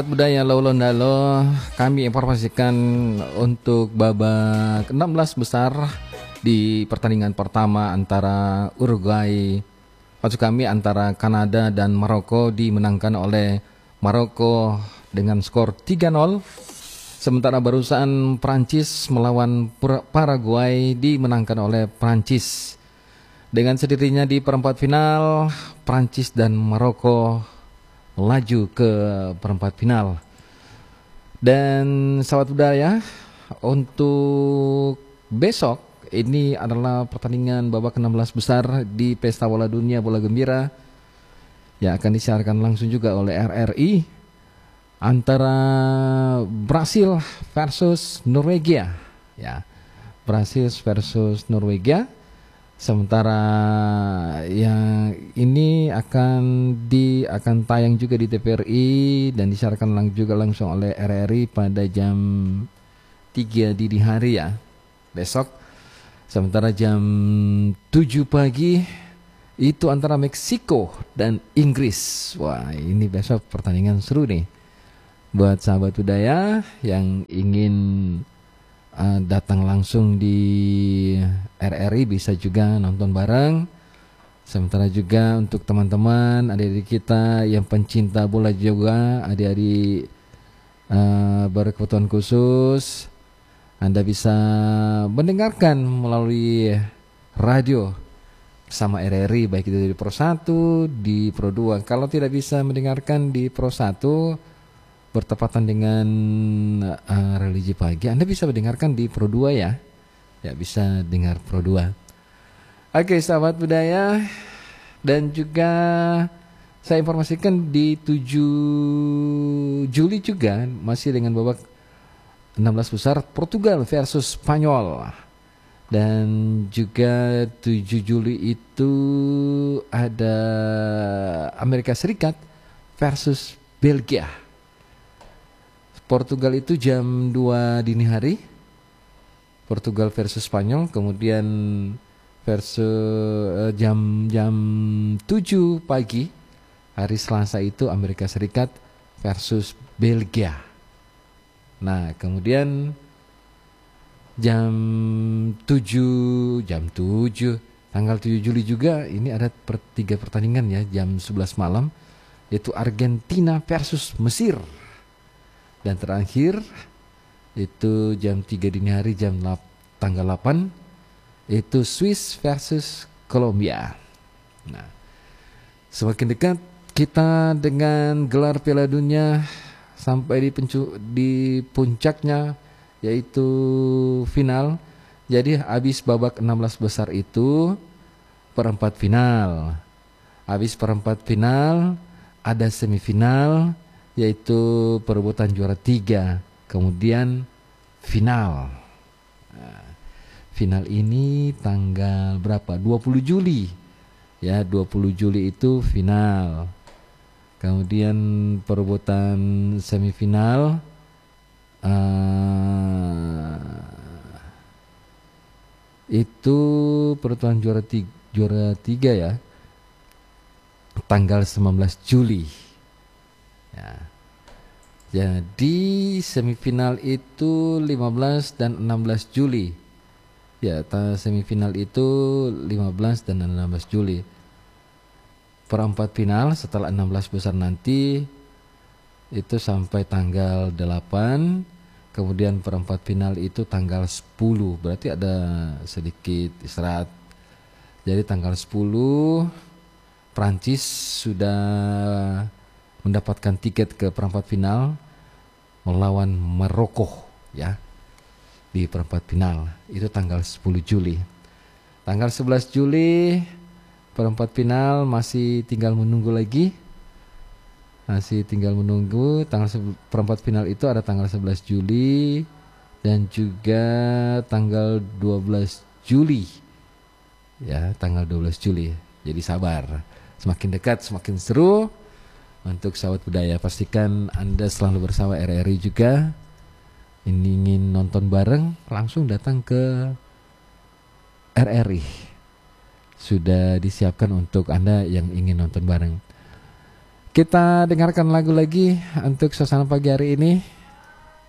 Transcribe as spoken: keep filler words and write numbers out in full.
Budaya Lolondalo, kami informasikan untuk babak enam belas besar di pertandingan pertama antara Uruguay, maksud kami antara Kanada dan Maroko, dimenangkan oleh Maroko dengan skor tiga nol. Sementara barusan Prancis melawan Paraguay dimenangkan oleh Prancis. Dengan sendirinya di perempat final, Prancis dan Maroko melaju ke perempat final. Dan sahabat budaya, untuk besok ini adalah pertandingan babak enam belas besar di Pesta Bola Dunia Bola Gembira yang akan disiarkan langsung juga oleh R R I antara Brasil versus Norwegia, ya. Brasil versus Norwegia. Sementara yang ini akan di akan tayang juga di T V R I dan disiarkan lang juga langsung oleh R R I pada jam tiga dini hari, ya, besok. Sementara jam tujuh pagi itu antara Meksiko dan Inggris. Wah, ini besok pertandingan seru nih buat sahabat budaya yang ingin Uh, datang langsung di R R I, bisa juga nonton bareng. Sementara juga untuk teman-teman adik-adik kita yang pencinta bola juga, adik-adik uh, berkebutuhan khusus, Anda bisa mendengarkan melalui radio sama R R I, baik itu di Pro satu, di Pro dua. Kalau tidak bisa mendengarkan di Pro satu bertepatan dengan uh, religi pagi, Anda bisa mendengarkan di Pro dua, ya. Ya, bisa dengar Pro dua. Oke, sahabat budaya, dan juga saya informasikan di tujuh Juli juga masih dengan babak enam belas besar Portugal versus Spanyol. Dan juga tujuh Juli itu ada Amerika Serikat versus Belgia. Portugal itu jam dua dini hari, Portugal versus Spanyol. Kemudian versus uh, jam jam tujuh pagi hari Selasa itu Amerika Serikat versus Belgia. Nah, kemudian jam tujuh jam tujuh tanggal tujuh Juli juga ini ada per, tiga pertandingan, ya, jam sebelas malam, yaitu Argentina versus Mesir. Dan terakhir itu jam tiga dini hari, jam tanggal delapan, itu Swiss versus Kolombia. Nah, semakin dekat kita dengan gelar Piala Dunia sampai di, pencu- di puncaknya, yaitu final. Jadi habis babak enam belas besar itu perempat final. Habis perempat final ada semifinal, yaitu perebutan juara tiga, kemudian final. Nah, final ini tanggal berapa? dua puluh Juli, ya, dua puluh Juli itu final. Kemudian perebutan semifinal uh, itu perebutan juara tiga, juara tiga ya, tanggal sembilan belas Juli. Ya. Jadi semifinal itu lima belas dan enam belas Juli. Ya, semifinal itu lima belas dan enam belas Juli. Perempat final setelah enam belas besar nanti itu sampai tanggal delapan. Kemudian perempat final itu tanggal sepuluh. Berarti ada sedikit istirahat. Jadi tanggal sepuluh Prancis sudah mendapatkan tiket ke perempat final melawan Maroko, ya, di perempat final. Itu tanggal sepuluh Juli. Tanggal sebelas Juli perempat final masih tinggal menunggu lagi. Masih tinggal menunggu. Tanggal perempat final itu ada tanggal sebelas Juli dan juga tanggal dua belas Juli. Ya, tanggal dua belas Juli. Jadi sabar. Semakin dekat semakin seru. Untuk sahabat budaya, pastikan Anda selalu bersama R R I juga. Ini ingin nonton bareng, langsung datang ke R R I. Sudah disiapkan untuk Anda yang ingin nonton bareng. Kita dengarkan lagu lagi untuk suasana pagi hari ini.